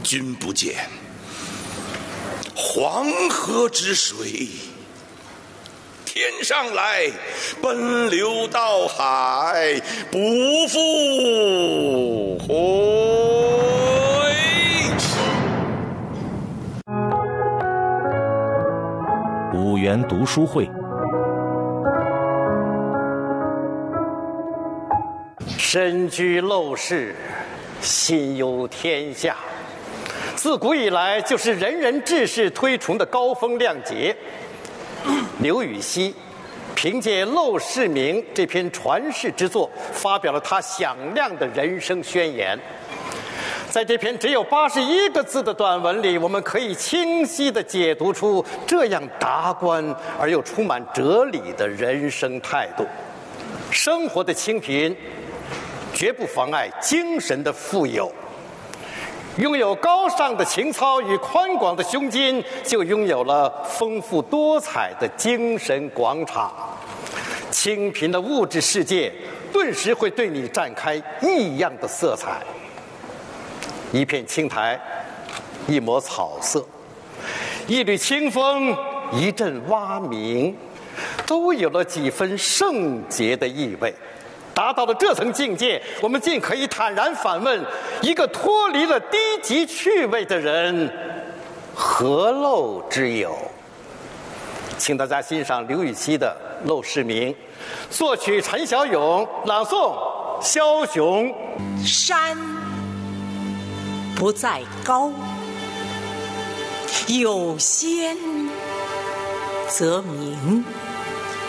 君不见，黄河之水天上来，奔流到海，不复回。 五原读书会。 身居陋室，心忧天下。自古以来，就是人人志士推崇的高风亮节。刘禹锡凭借《陋室铭》这篇传世之作，发表了他响亮的人生宣言。在这篇只有81个字的短文里，我们可以清晰地解读出这样达观而又充满哲理的人生态度。生活的清贫绝不妨碍精神的富有。拥有高尚的情操与宽广的胸襟，就拥有了丰富多彩的精神广场。清贫的物质世界顿时会对你展开异样的色彩。一片青苔，一抹草色，一缕清风，一阵蛙鸣，都有了几分圣洁的意味。达到了这层境界，我们竟可以坦然反问：一个脱离了低级趣味的人，何陋之有？请大家欣赏刘禹锡的《陋室铭》，作曲陈小勇，朗诵枭雄。 山不在高，有仙则名。